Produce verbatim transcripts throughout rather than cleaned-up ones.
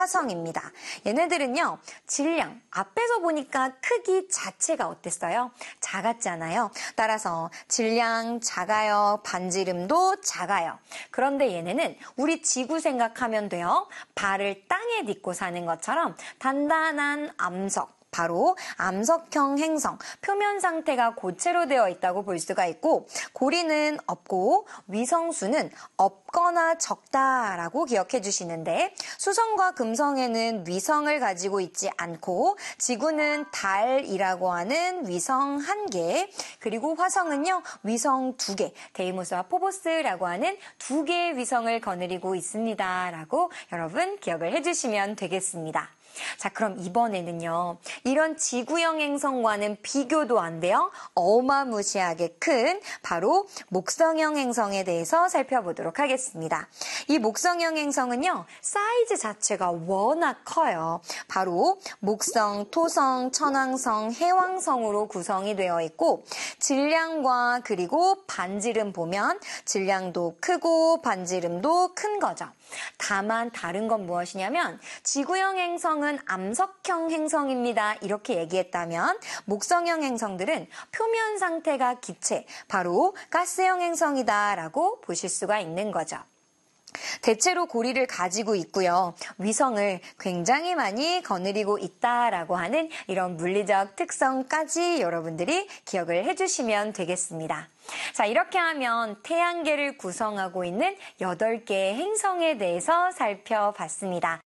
화성입니다. 얘네들은요, 질량, 앞에서 보니까 크기 자체가 어땠어요? 작았잖아요. 따라서 질량 작아요, 반지름도 작아요. 그런데 얘네는 우리 지구 생각하면 돼요. 발을 땅에 딛고 사는 것처럼 단단한 암석, 바로 암석형 행성, 표면 상태가 고체로 되어 있다고 볼 수가 있고, 고리는 없고 위성수는 없거나 적다라고 기억해 주시는데, 수성과 금성에는 위성을 가지고 있지 않고, 지구는 달이라고 하는 위성 한 개, 그리고 화성은요 위성 두 개, 데이모스와 포보스라고 하는 두 개의 위성을 거느리고 있습니다라고 여러분 기억을 해주시면 되겠습니다. 자, 그럼 이번에는요, 이런 지구형 행성과는 비교도 안 돼요. 어마무시하게 큰 바로 목성형 행성에 대해서 살펴보도록 하겠습니다. 이 목성형 행성은요, 사이즈 자체가 워낙 커요. 바로 목성, 토성, 천왕성, 해왕성으로 구성이 되어 있고, 질량과 그리고 반지름 보면 질량도 크고 반지름도 큰 거죠. 다만 다른 건 무엇이냐면 지구형 행성은 암석형 행성입니다. 이렇게 얘기했다면 목성형 행성들은 표면 상태가 기체, 바로 가스형 행성이다라고 보실 수가 있는 거죠. 대체로 고리를 가지고 있고요. 위성을 굉장히 많이 거느리고 있다라고 하는 이런 물리적 특성까지 여러분들이 기억을 해주시면 되겠습니다. 자, 이렇게 하면 태양계를 구성하고 있는 여덟 개의 행성에 대해서 살펴봤습니다.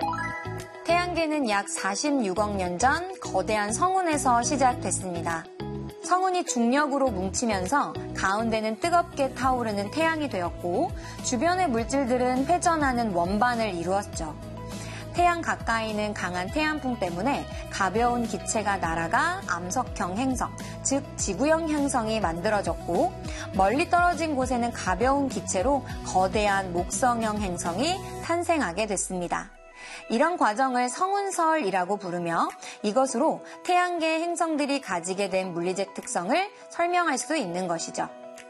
태양계는 약 사십육억 년 전 거대한 성운에서 시작됐습니다. 성운이 중력으로 뭉치면서 가운데는 뜨겁게 타오르는 태양이 되었고, 주변의 물질들은 회전하는 원반을 이루었죠. 태양 가까이는 강한 태양풍 때문에 가벼운 기체가 날아가 암석형 행성, 즉 지구형 행성이 만들어졌고, 멀리 떨어진 곳에는 가벼운 기체로 거대한 목성형 행성이 탄생하게 됐습니다. 이런 과정을 성운설이라고 부르며, 이것으로 태양계 행성들이 가지게 된 물리적 특성을 설명할 수 있는 것이죠.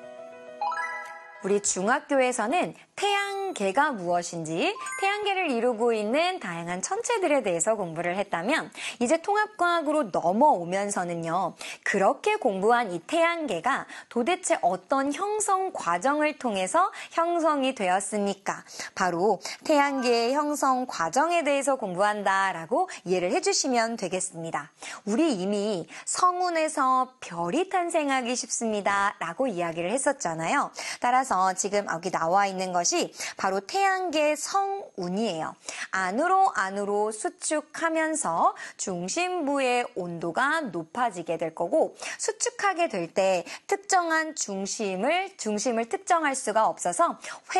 우리 중학교에서는 태양계가 무엇인지, 태양계를 이루고 있는 다양한 천체들에 대해서 공부를 했다면, 이제 통합과학으로 넘어오면서는요, 그렇게 공부한 이 태양계가 도대체 어떤 형성 과정을 통해서 형성이 되었습니까? 바로 태양계의 형성 과정에 대해서 공부한다라고 이해를 해주시면 되겠습니다. 우리 이미 성운에서 별이 탄생하기 쉽습니다 라고 이야기를 했었잖아요. 따라서 지금 여기 나와 있는 것이 바로 태양계 성운이에요. 안으로 안으로 수축하면서 중심부의 온도가 높아지게 될 거고, 수축하게 될 때 특정한 중심을 중심을 특정할 수가 없어서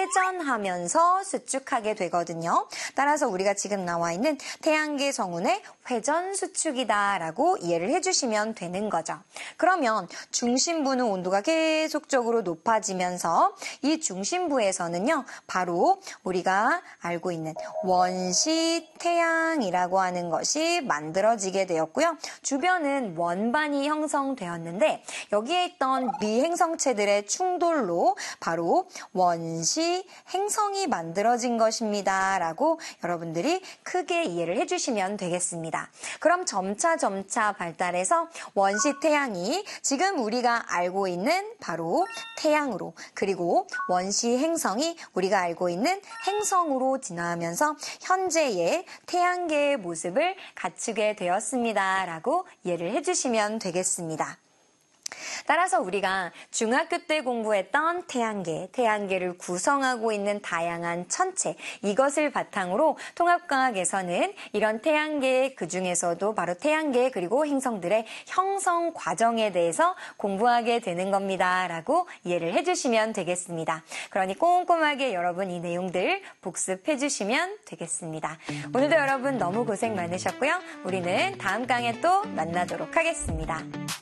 회전하면서 수축하게 되거든요. 따라서 우리가 지금 나와 있는 태양계 성운의 회전 수축이다라고 이해를 해주시면 되는 거죠. 그러면 중심부는 온도가 계속적으로 높아지면서 이 중심부에서는요, 바로 우리가 알고 있는 원시 태양이라고 하는 것이 만들어지게 되었고요. 주변은 원반이 형성되었는데, 여기에 있던 미행성체들의 충돌로 바로 원시 행성이 만들어진 것입니다 라고 여러분들이 크게 이해를 해주시면 되겠습니다. 그럼 점차 점차 발달해서 원시 태양이 지금 우리가 알고 있는 바로 태양으로, 그리고 원시 행성이 우리가 알고 있는 행성으로 진화하면서 현재의 태양계의 모습을 갖추게 되었습니다 라고 이해를 해주시면 되겠습니다. 따라서 우리가 중학교 때 공부했던 태양계, 태양계를 구성하고 있는 다양한 천체, 이것을 바탕으로 통합과학에서는 이런 태양계, 그 중에서도 바로 태양계 그리고 행성들의 형성 과정에 대해서 공부하게 되는 겁니다 라고 이해를 해주시면 되겠습니다. 그러니 꼼꼼하게 여러분 이 내용들 복습해 주시면 되겠습니다. 오늘도 여러분 너무 고생 많으셨고요. 우리는 다음 강에 또 만나도록 하겠습니다.